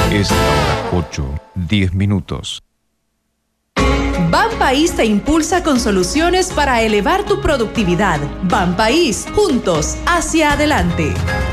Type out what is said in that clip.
Es la hora 8:10. Banpaís te impulsa con soluciones para elevar tu productividad. Banpaís, juntos hacia adelante.